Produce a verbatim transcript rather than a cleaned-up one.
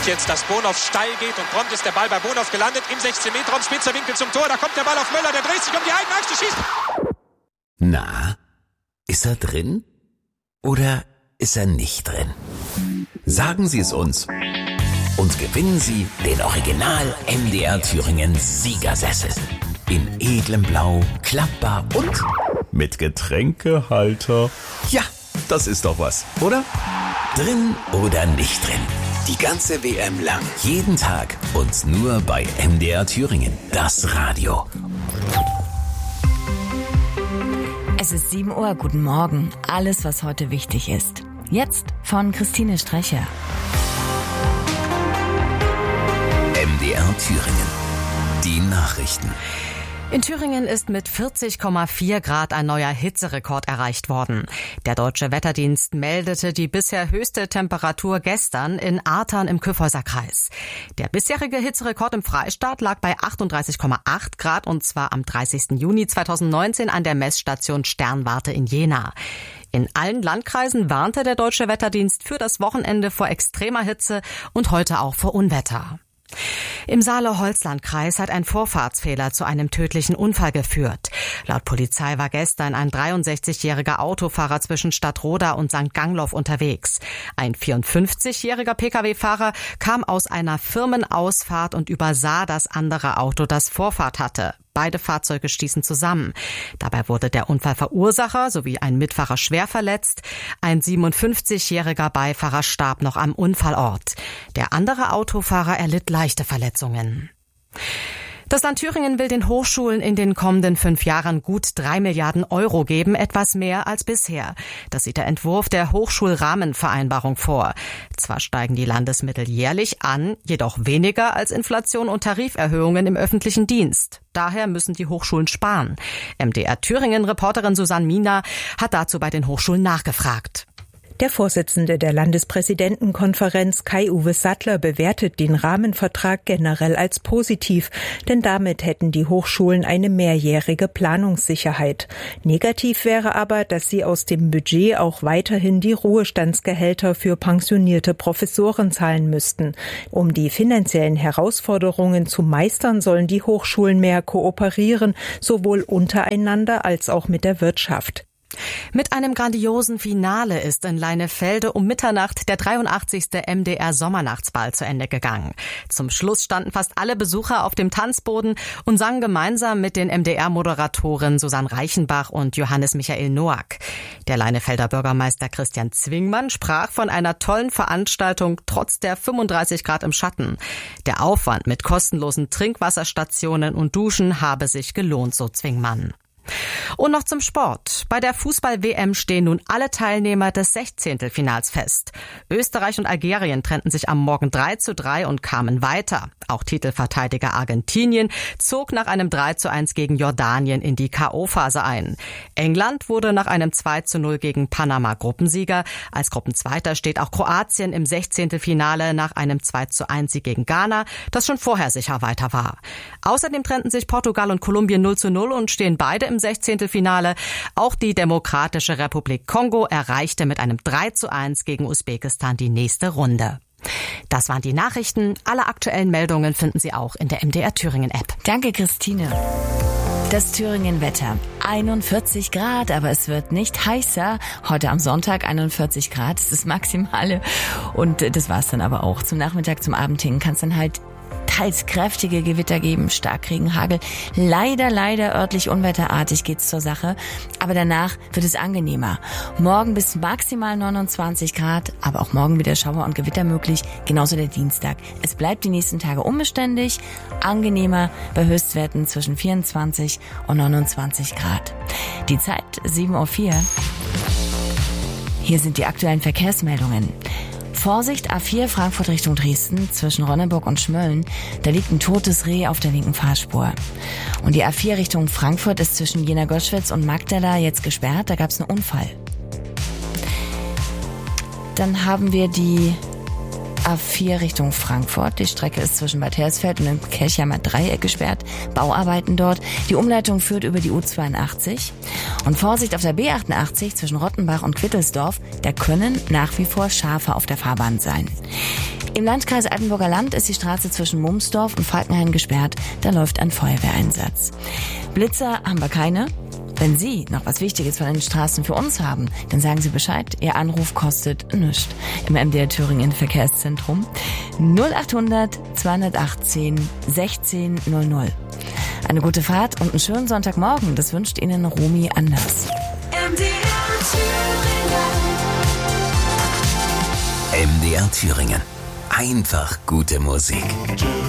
jetzt, dass Bonhoff steil geht und prompt ist der Ball bei Bonhoff gelandet im sechzehn Meter Raum, spitzer Winkel zum Tor, da kommt der Ball auf Möller, der dreht sich um die eigene Achse, schießt. Na, ist er drin? Oder ist er nicht drin? Sagen Sie es uns und gewinnen Sie den Original M D R Thüringen Siegersessel. In edlem Blau, klappbar und mit Getränkehalter. Ja, das ist doch was, oder? Drin oder nicht drin? Die ganze W M lang, jeden Tag und nur bei M D R Thüringen, das Radio. Es ist sieben Uhr, guten Morgen. Alles, was heute wichtig ist. Jetzt von Christine Strecher. M D R Thüringen. Die Nachrichten. In Thüringen ist mit vierzig Komma vier Grad ein neuer Hitzerekord erreicht worden. Der Deutsche Wetterdienst meldete die bisher höchste Temperatur gestern in Artern im Kyffhäuserkreis. Der bisherige Hitzerekord im Freistaat lag bei achtunddreißig Komma acht Grad und zwar am dreißigsten Juni zweitausendneunzehn an der Messstation Sternwarte in Jena. In allen Landkreisen warnte der Deutsche Wetterdienst für das Wochenende vor extremer Hitze und heute auch vor Unwetter. Im Saale-Holzland-Kreis hat ein Vorfahrtsfehler zu einem tödlichen Unfall geführt. Laut Polizei war gestern ein dreiundsechzigjähriger Autofahrer zwischen Stadtroda und Sankt Gangloff unterwegs. Ein vierundfünfzigjähriger Pkw-Fahrer kam aus einer Firmenausfahrt und übersah das andere Auto, das Vorfahrt hatte. Beide Fahrzeuge stießen zusammen. Dabei wurde der Unfallverursacher sowie ein Mitfahrer schwer verletzt. Ein siebenundfünfzigjähriger Beifahrer starb noch am Unfallort. Der andere Autofahrer erlitt leichte Verletzungen. Das Land Thüringen will den Hochschulen in den kommenden fünf Jahren gut drei Milliarden Euro geben, etwas mehr als bisher. Das sieht der Entwurf der Hochschulrahmenvereinbarung vor. Zwar steigen die Landesmittel jährlich an, jedoch weniger als Inflation und Tariferhöhungen im öffentlichen Dienst. Daher müssen die Hochschulen sparen. M D R Thüringen-Reporterin Susanne Mina hat dazu bei den Hochschulen nachgefragt. Der Vorsitzende der Landespräsidentenkonferenz Kai-Uwe Sattler bewertet den Rahmenvertrag generell als positiv, denn damit hätten die Hochschulen eine mehrjährige Planungssicherheit. Negativ wäre aber, dass sie aus dem Budget auch weiterhin die Ruhestandsgehälter für pensionierte Professoren zahlen müssten. Um die finanziellen Herausforderungen zu meistern, sollen die Hochschulen mehr kooperieren, sowohl untereinander als auch mit der Wirtschaft. Mit einem grandiosen Finale ist in Leinefelde um Mitternacht der dreiundachtzigste M D R-Sommernachtsball zu Ende gegangen. Zum Schluss standen fast alle Besucher auf dem Tanzboden und sangen gemeinsam mit den M D R-Moderatoren Susanne Reichenbach und Johannes Michael Noack. Der Leinefelder Bürgermeister Christian Zwingmann sprach von einer tollen Veranstaltung trotz der fünfunddreißig Grad im Schatten. Der Aufwand mit kostenlosen Trinkwasserstationen und Duschen habe sich gelohnt, so Zwingmann. Und noch zum Sport. Bei der Fußball-W M stehen nun alle Teilnehmer des Sechzehntelfinals fest. Österreich und Algerien trennten sich am Morgen drei zu drei und kamen weiter. Auch Titelverteidiger Argentinien zog nach einem drei zu eins gegen Jordanien in die K O-Phase ein. England wurde nach einem zwei zu null gegen Panama Gruppensieger. Als Gruppenzweiter steht auch Kroatien im Sechzehntelfinale nach einem zwei zu eins Sieg gegen Ghana, das schon vorher sicher weiter war. Außerdem trennten sich Portugal und Kolumbien null zu null und stehen beide im Sechzehntelfinale. Auch die Demokratische Republik Kongo erreichte mit einem drei zu eins gegen Usbekistan die nächste Runde. Das waren die Nachrichten. Alle aktuellen Meldungen finden Sie auch in der M D R Thüringen App. Danke, Christine. Das Thüringen-Wetter. einundvierzig Grad, aber es wird nicht heißer. Heute am Sonntag einundvierzig Grad, das ist das Maximale. Und das war's dann aber auch. Zum Nachmittag, zum Abend hin kann es dann halt teils kräftige Gewitter geben, Starkregen, Hagel. Leider, leider örtlich unwetterartig geht's zur Sache. Aber danach wird es angenehmer. Morgen bis maximal neunundzwanzig Grad, aber auch morgen wieder Schauer und Gewitter möglich. Genauso der Dienstag. Es bleibt die nächsten Tage unbeständig, angenehmer bei Höchstwerten zwischen vierundzwanzig und neunundzwanzig Grad. Die Zeit sieben Uhr vier. Hier sind die aktuellen Verkehrsmeldungen. Vorsicht, A vier Frankfurt Richtung Dresden zwischen Ronneburg und Schmölln. Da liegt ein totes Reh auf der linken Fahrspur. Und die A vier Richtung Frankfurt ist zwischen Jena-Goschwitz und Magdala jetzt gesperrt. Da gab es einen Unfall. Dann haben wir die A vier Richtung Frankfurt. Die Strecke ist zwischen Bad Hersfeld und dem Kelchheimer Dreieck gesperrt. Bauarbeiten dort. Die Umleitung führt über die U zweiundachtzig. Und Vorsicht auf der B achtundachtzig zwischen Rottenbach und Quittelsdorf. Da können nach wie vor Schafe auf der Fahrbahn sein. Im Landkreis Altenburger Land ist die Straße zwischen Mumsdorf und Falkenhain gesperrt. Da läuft ein Feuerwehreinsatz. Blitzer haben wir keine. Wenn Sie noch was Wichtiges von den Straßen für uns haben, dann sagen Sie Bescheid. Ihr Anruf kostet nichts. Im M D R Thüringen Verkehrszentrum null achthundert zweihundertachtzehn sechzehn null null. Eine gute Fahrt und einen schönen Sonntagmorgen. Das wünscht Ihnen Romy Anders. M D R Thüringen. Einfach gute Musik.